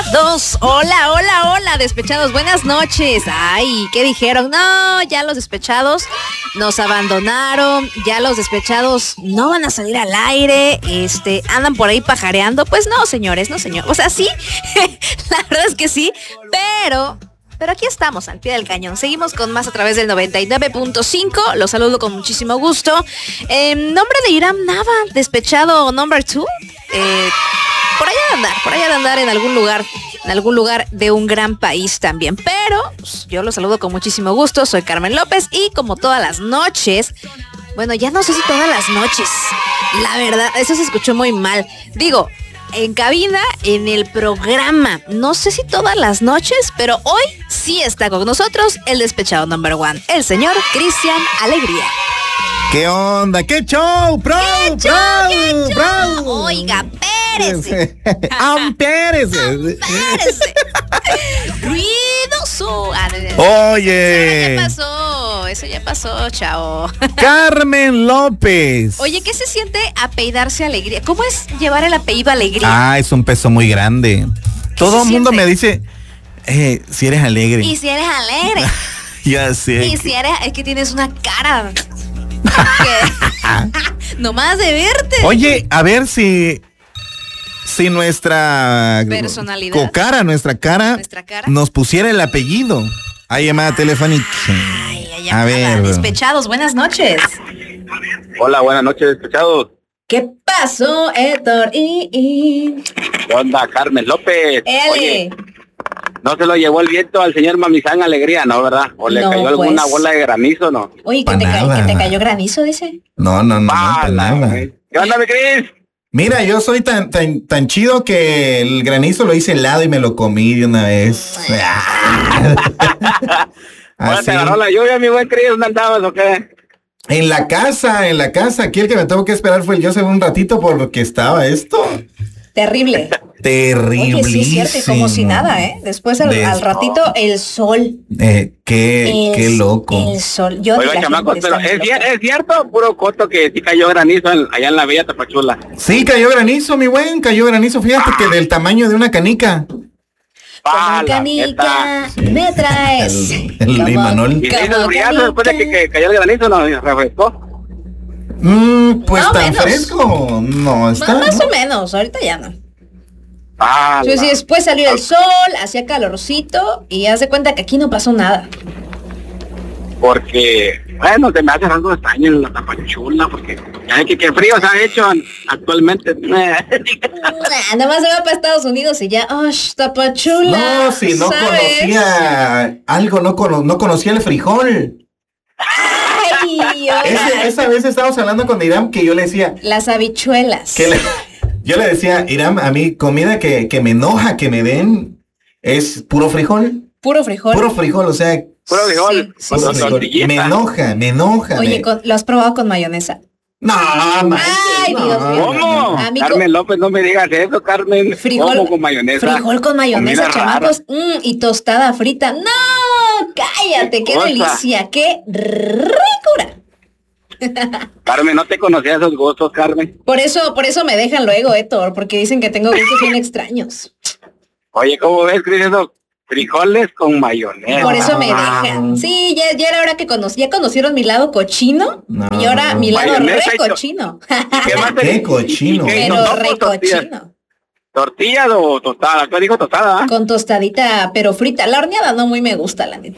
Dos. Hola, hola, hola, despechados, buenas noches. Ay, ¿qué dijeron? No, ya los despechados nos abandonaron, ya los despechados no van a salir al aire, andan por ahí pajareando. Pues no, señores, no, señor. O sea, sí, la verdad es que sí, pero aquí estamos al pie del cañón. Seguimos con más a través del 99.5. Los saludo con muchísimo gusto. Nombre de Iram Nava, despechado number 2. Por allá de andar en algún lugar de un gran país también. Pero pues, yo los saludo con muchísimo gusto. Soy Carmen López y como todas las noches, bueno, ya no sé si todas las noches, la verdad, eso se escuchó muy mal. Digo, en cabina, en el programa, no sé si todas las noches, pero hoy sí está con nosotros el despechado number 1, el señor Cristian Alegría. ¿Qué onda? ¡Qué show! ¡Pro! ¡Qué show! ¡Pro! ¡Qué show! ¡Pro! Oiga, espérese. ¡Ampérese! ¡Ruidoso! Oye. Eso ya pasó, chao. Carmen López. Oye, ¿qué se siente apellidarse Alegría? ¿Cómo es llevar el apellido Alegría? Ah, es un peso muy grande. Todo el mundo me dice, si eres alegre. Y si eres alegre. Ya sé. Y si eres, es que tienes una cara. Nomás de verte. Oye, a ver si nuestra personalidad, nuestra cara nos pusiera el apellido. Hay llamada telefónica. Ay, a ver. Despechados, buenas noches. Hola, buenas noches, despechados. ¿Qué pasó, Héctor? ¿Qué onda, Carmen López? Oye, no se lo llevó el viento al señor Mamizán Alegría, ¿no, verdad? ¿O le cayó alguna bola de granizo, no? Oye, ¿que te cayó granizo, dice? No, para nada. ¿Qué onda, mi Cris? Mira, yo soy tan chido que el granizo lo hice helado y me lo comí de una vez. Bueno, te agarró la lluvia, mi buen Cris, ¿dónde andabas o qué? En la casa. Aquí el que me tuvo que esperar fue el Joseph un ratito porque estaba esto. Terrible. Terrible. Oye, sí es cierto, y como si nada, ¿eh? Después al ratito el sol. Qué loco. El sol. Oiga, chamacos, pero es cierto, puro coto que sí cayó granizo allá en la Villa Tapachula. Sí, cayó granizo, mi buen, fíjate que del tamaño de una canica. Como canica, me traes. El Imanol. ¿Y se brillazo después de que cayó el granizo, no refrescó? Pues no, tan menos. Fresco, no está. Más o menos, ahorita ya no. Entonces, sí, después salió el sol, hacía calorcito y haz de cuenta que aquí no pasó nada. Porque, bueno, se me hace algo extraño en la Tapachula, porque ya que frío se ha hecho actualmente. Nada más se va para Estados Unidos y ya, Tapachula. No, si no ¿sabes? conocía algo, no conocía el frijol. Ay, Esa vez estábamos hablando con Iram que yo le decía. Las habichuelas. Yo le decía, Iram, a mí comida que me enoja que me den es puro frijol. Puro frijol. Puro frijol, o sea. Puro frijol. Sí, Con Me enoja. Oye, ¿lo has probado con mayonesa? No, Ay, no. Dios mío. ¿Cómo? Amigo, Carmen López, no me digas eso, Carmen. ¿Cómo con mayonesa? Frijol con mayonesa, Comida chamacos. Y tostada frita. ¡No! ¡Cállate! ¡Qué delicia! ¡Qué ricura! Carmen, no te conocía esos gustos, Carmen. Por eso me dejan luego, Héctor, porque dicen que tengo gustos bien extraños. Oye, ¿cómo ves, Cris, esos frijoles con mayonesa? Por eso me dejan. Sí, ya era hora que ya conocieron mi lado cochino y ahora mi lado Mayonesa re cochino. ¿Qué cochino? Pero re cochino. ¿Tortillas o tostada? ¿Qué dijo tostada? Con tostadita, pero frita. La horneada no muy me gusta, la neta.